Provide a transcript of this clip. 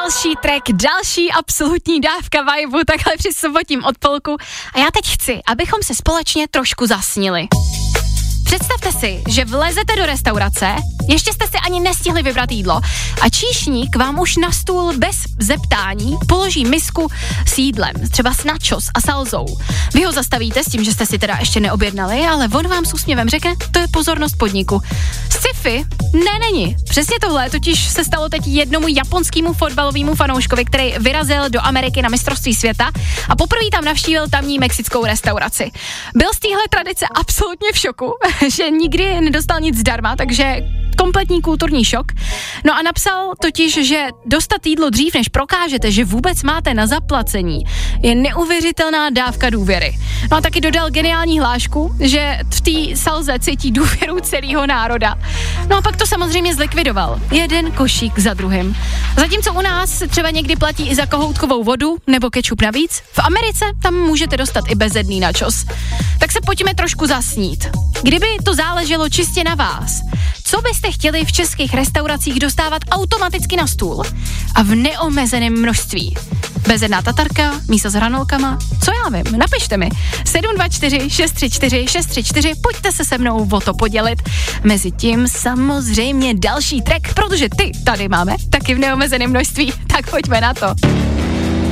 Další track, další absolutní dávka vibu, takhle při sobotním odpolku. A já teď chci, abychom se společně trošku zasnili. Představte si, že vlezete do restaurace, ještě jste si ani nestihli vybrat jídlo a číšník vám už na stůl bez zeptání položí misku s jídlem, třeba s nachos a salzou. Vy ho zastavíte s tím, že jste si teda ještě neobjednali, ale on vám s úsměvem řekne, to je pozornost podniku. Sci-fi? Není. Přesně tohle totiž se stalo teď jednomu japonskému fotbalovému fanouškovi, který vyrazil do Ameriky na mistrovství světa a poprvé tam navštívil tamní mexickou restauraci. Byl z téhle tradice absolutně v šoku, že nikdy nedostal nic zdarma, takže kompletní kulturní šok. No a napsal totiž, že dostat jídlo dřív, než prokážete, že vůbec máte na zaplacení, je neuvěřitelná dávka důvěry. No a taky dodal geniální hlášku, že v té salze cítí důvěru celého národa. No a pak to samozřejmě zlikvidoval. Jeden košík za druhým. Zatímco u nás třeba někdy platí i za kohoutkovou vodu nebo kečup navíc, v Americe tam můžete dostat i bezedný načos. Tak se pojďme trošku zasnít. Kdyby to záleželo čistě na vás, co byste chtěli v českých restauracích dostávat automaticky na stůl a v neomezeném množství? Bezedná tatarka, mísa s hranolkama, co já vím, napište mi. 724 634 634, pojďte se se mnou o to podělit. Mezitím samozřejmě další track, protože ty tady máme taky v neomezeném množství, tak pojďme na to.